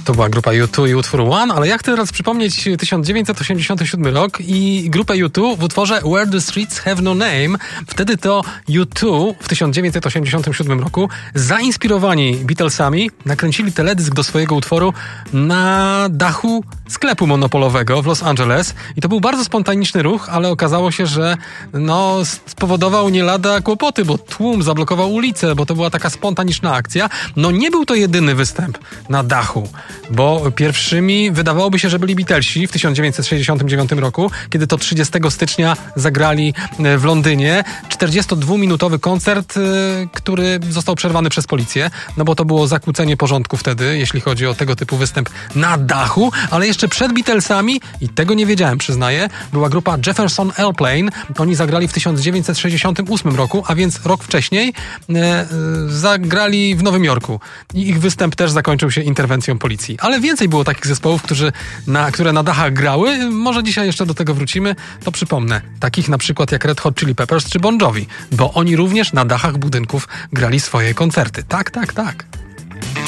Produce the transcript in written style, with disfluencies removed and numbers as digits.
To była grupa U2 i utwór One, ale ja chcę teraz przypomnieć 1987 rok i grupę U2 w utworze Where the Streets Have No Name. Wtedy to U2 w 1987 roku zainspirowani Beatlesami nakręcili teledysk do swojego utworu na dachu sklepu monopolowego w Los Angeles i to był bardzo spontaniczny ruch, ale okazało się, że spowodował nie lada kłopoty, bo tłum zablokował ulicę, bo to była taka spontaniczna akcja. No nie był to jedyny występ na dachu, bo pierwszymi wydawałoby się, że byli Beatlesi w 1969 roku, kiedy to 30 stycznia zagrali w Londynie 42-minutowy koncert, który został przerwany przez policję, no bo to było zakłócenie porządku wtedy, jeśli chodzi o tego typu występ na dachu, ale jeszcze przed Beatlesami, i tego nie wiedziałem, przyznaję, była grupa Jefferson Airplane. Oni zagrali w 1968 roku, a więc rok wcześniej zagrali w Nowym Jorku. I ich występ też zakończył się interwencją policji. Ale więcej było takich zespołów, które na dachach grały. Może dzisiaj jeszcze do tego wrócimy. To przypomnę. Takich na przykład jak Red Hot Chili Peppers czy Bon Jovi. Bo oni również na dachach budynków grali swoje koncerty. Tak.